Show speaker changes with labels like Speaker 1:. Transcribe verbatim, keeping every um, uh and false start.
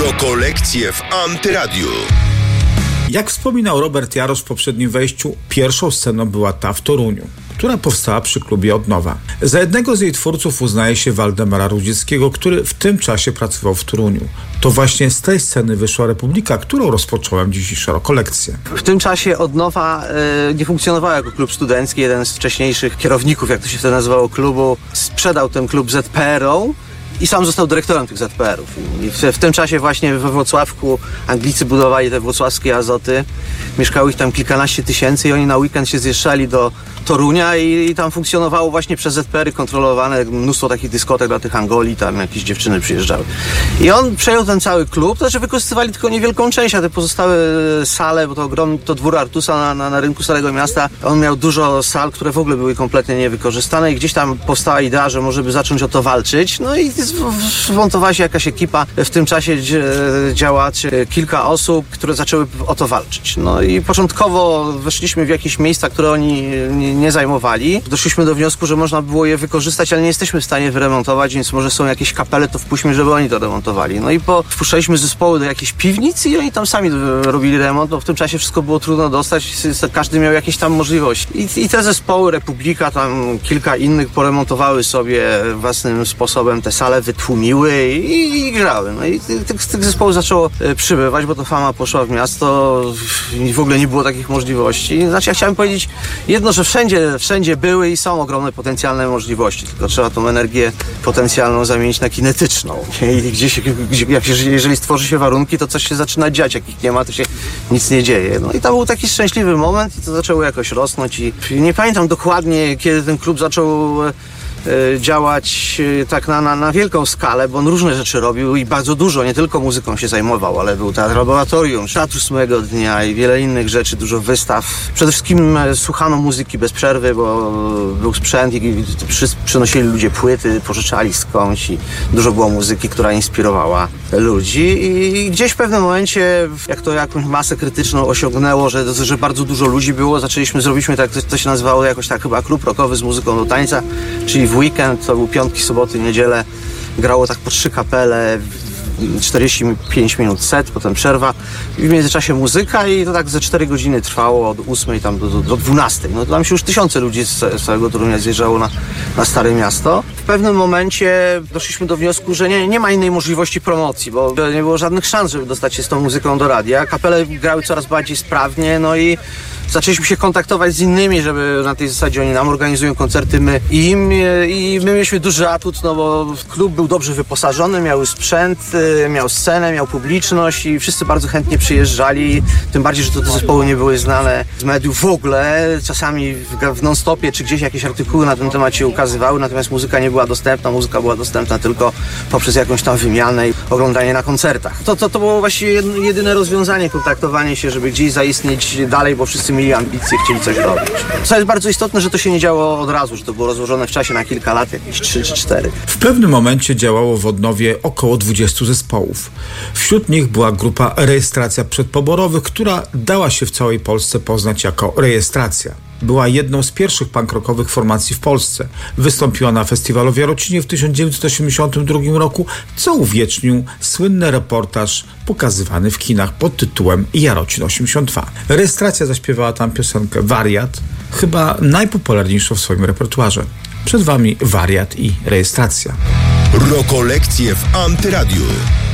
Speaker 1: Rokolekcje w Antyradiu.
Speaker 2: Jak wspominał Robert Jarosz w poprzednim wejściu, pierwszą sceną była ta w Toruniu, która powstała przy klubie Odnowa. Za jednego z jej twórców uznaje się Waldemara Rudzieckiego, który w tym czasie pracował w Toruniu. To właśnie z tej sceny wyszła Republika, którą rozpocząłem dzisiejsze Rokolekcje.
Speaker 3: W tym czasie Odnowa e, nie funkcjonowała jako klub studencki. Jeden z wcześniejszych kierowników, jak to się wtedy nazywało, klubu, sprzedał ten klub zet pe erom i sam został dyrektorem tych zet pe erów. I w, w tym czasie właśnie we Włocławku Anglicy budowali te włocławskie azoty. Mieszkało ich tam kilkanaście tysięcy i oni na weekend się zjeżdżali do Torunia i, i tam funkcjonowało właśnie przez zet pe ery kontrolowane mnóstwo takich dyskotek dla tych Angoli, tam jakieś dziewczyny przyjeżdżały. I on przejął ten cały klub, to znaczy wykorzystywali tylko niewielką część, a te pozostałe sale, bo to ogromny, to dwór Artusa na, na, na rynku Starego Miasta, on miał dużo sal, które w ogóle były kompletnie niewykorzystane i gdzieś tam powstała idea, że może by zacząć o to walczyć, no i zmontowała się jakaś ekipa, w tym czasie działaczy, kilka osób, które zaczęły o to walczyć. No i początkowo weszliśmy w jakieś miejsca, które oni nie, nie zajmowali. Doszliśmy do wniosku, że można było je wykorzystać, ale nie jesteśmy w stanie wyremontować, więc może są jakieś kapele, to wpuśćmy, żeby oni to remontowali. No i po, wpuszczaliśmy zespoły do jakiejś piwnicy i oni tam sami robili remont, bo w tym czasie wszystko było trudno dostać, każdy miał jakieś tam możliwości. I, i te zespoły, Republika, tam kilka innych poremontowały sobie własnym sposobem te sale, wytłumiły i, i grały. No i tych, tych, tych zespołów zaczęło przybywać, bo to fama poszła w miasto i w ogóle nie było takich możliwości. Znaczy ja chciałem powiedzieć jedno, że wszędzie, wszędzie były i są ogromne potencjalne możliwości, tylko trzeba tą energię potencjalną zamienić na kinetyczną. I gdzieś, gdzie, jak, jeżeli stworzy się warunki, to coś się zaczyna dziać, jak ich nie ma, to się nic nie dzieje. No i to był taki szczęśliwy moment i to zaczęło jakoś rosnąć i nie pamiętam dokładnie, kiedy ten klub zaczął działać tak na, na, na wielką skalę, bo on różne rzeczy robił i bardzo dużo, nie tylko muzyką się zajmował, ale był teatr laboratorium, teatr ósmego dnia i wiele innych rzeczy, dużo wystaw. Przede wszystkim słuchano muzyki bez przerwy, bo był sprzęt i przy, przynosili ludzie płyty, pożyczali skądś i dużo było muzyki, która inspirowała ludzi i gdzieś w pewnym momencie, jak to jakąś masę krytyczną osiągnęło, że, że bardzo dużo ludzi było, zaczęliśmy, zrobiliśmy tak, to się nazywało jakoś tak chyba klub rockowy z muzyką do tańca, czyli w weekend, to był piątki, soboty, niedzielę, grało tak po trzy kapele, czterdzieści pięć minut set, potem przerwa i w międzyczasie muzyka i to tak ze cztery godziny trwało od ósmej tam do, do, do dwunastej. No tam się już tysiące ludzi z, z całego Torunia zjeżdżało na, na Stare Miasto. W pewnym momencie doszliśmy do wniosku, że nie, nie ma innej możliwości promocji, bo nie było żadnych szans, żeby dostać się z tą muzyką do radia. Kapele grały coraz bardziej sprawnie, no i zaczęliśmy się kontaktować z innymi, żeby na tej zasadzie oni nam organizują koncerty, my im i my mieliśmy duży atut, no bo klub był dobrze wyposażony, miał sprzęt, miał scenę, miał publiczność i wszyscy bardzo chętnie przyjeżdżali, tym bardziej, że to te zespoły nie były znane z mediów w ogóle, czasami w, w non-stopie czy gdzieś jakieś artykuły na ten temat się ukazywały, natomiast muzyka nie była dostępna, muzyka była dostępna tylko poprzez jakąś tam wymianę i oglądanie na koncertach. To, to, to było właściwie jedyne rozwiązanie, kontaktowanie się, żeby gdzieś zaistnieć dalej, bo wszyscy mieli ambicje, chcieli coś robić. Co jest bardzo istotne, że to się nie działo od razu, że to było rozłożone w czasie na kilka lat, jakieś trzy czy cztery.
Speaker 2: W pewnym momencie działało w Odnowie około dwudziestu zespołów. Wśród nich była grupa Rejestracja Przedpoborowych, która dała się w całej Polsce poznać jako Rejestracja. Była jedną z pierwszych punk rockowych formacji w Polsce. Wystąpiła na festiwalu w Jarocinie w tysiąc dziewięćset osiemdziesiątym drugim roku, co uwiecznił słynny reportaż pokazywany w kinach pod tytułem Jarocin osiemdziesiąt dwa. Rejestracja zaśpiewała tam piosenkę Wariat, chyba najpopularniejszą w swoim repertuarze. Przed wami Wariat i Rejestracja.
Speaker 1: Rokolekcje w Antyradiu.